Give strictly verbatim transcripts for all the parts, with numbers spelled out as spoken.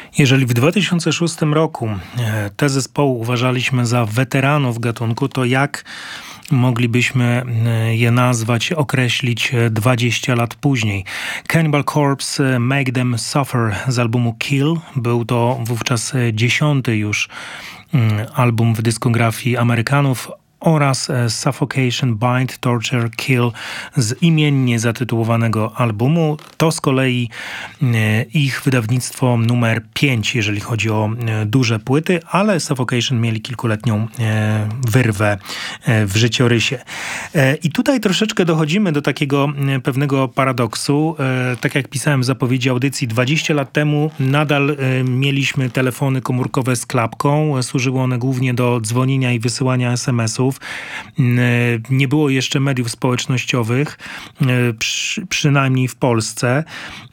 Jeżeli w dwa tysiące szóstym roku te zespoły uważaliśmy za weteranów gatunku, to jak moglibyśmy je nazwać, określić dwadzieścia lat później? Cannibal Corpse, Make Them Suffer z albumu Kill. Był to wówczas dziesiąty już album w dyskografii Amerykanów, oraz Suffocation, Bind, Torture, Kill z imiennie zatytułowanego albumu. To z kolei ich wydawnictwo numer pięć, jeżeli chodzi o duże płyty, ale Suffocation mieli kilkuletnią wyrwę w życiorysie. I tutaj troszeczkę dochodzimy do takiego pewnego paradoksu. Tak jak pisałem w zapowiedzi audycji, dwadzieścia lat temu nadal mieliśmy telefony komórkowe z klapką. Służyły one głównie do dzwonienia i wysyłania es em esów. Nie było jeszcze mediów społecznościowych, przy, przynajmniej w Polsce.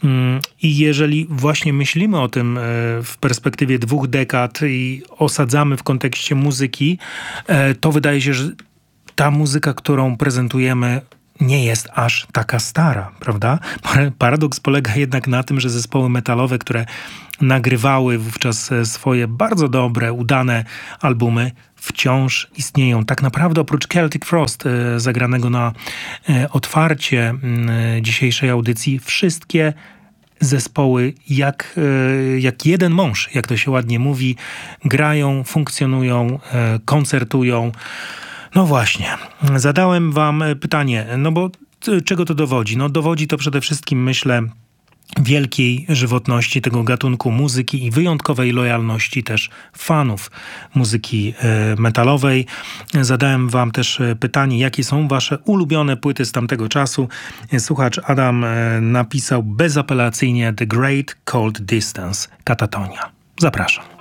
I jeżeli właśnie myślimy o tym w perspektywie dwóch dekad i osadzamy w kontekście muzyki, to wydaje się, że ta muzyka, którą prezentujemy, nie jest aż taka stara, prawda? Paradoks polega jednak na tym, że zespoły metalowe, które nagrywały wówczas swoje bardzo dobre, udane albumy, wciąż istnieją. Tak naprawdę oprócz Celtic Frost, zagranego na otwarcie dzisiejszej audycji, wszystkie zespoły jak, jak jeden mąż, jak to się ładnie mówi, grają, funkcjonują, koncertują. No właśnie, zadałem wam pytanie, no bo czego to dowodzi? No dowodzi to przede wszystkim, myślę, wielkiej żywotności tego gatunku muzyki i wyjątkowej lojalności też fanów muzyki metalowej. Zadałem wam też pytanie, jakie są wasze ulubione płyty z tamtego czasu. Słuchacz Adam napisał bezapelacyjnie The Great Cold Distance, Katatonia. Zapraszam.